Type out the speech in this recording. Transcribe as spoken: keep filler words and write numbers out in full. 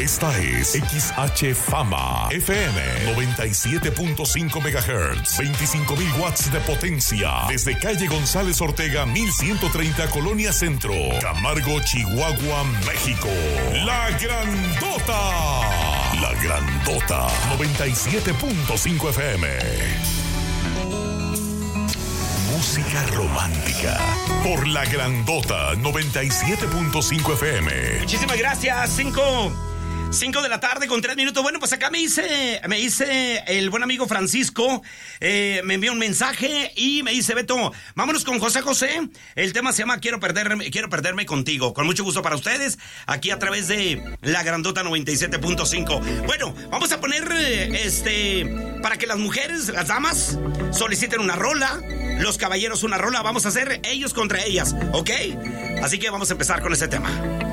Esta es X H Fama F M noventa y siete punto cinco megahertz, veinticinco mil watts de potencia, desde calle González Ortega mil ciento treinta, Colonia Centro, Camargo, Chihuahua, México. La Grandota. La Grandota noventa y siete punto cinco F M. Música romántica por La Grandota noventa y siete punto cinco F M. Muchísimas gracias. Cinco, cinco de la tarde con tres minutos. Bueno, pues acá me dice, me dice el buen amigo Francisco, eh, me envió un mensaje y me dice: Beto, vámonos con José José. El tema se llama Quiero perderme, quiero perderme contigo. Con mucho gusto para ustedes, aquí a través de La Grandota noventa y siete punto cinco. Bueno, vamos a poner este para que las mujeres, las damas, soliciten una rola. Los caballeros una rola, vamos a hacer ellos contra ellas, ¿ok? Así que vamos a empezar con ese tema.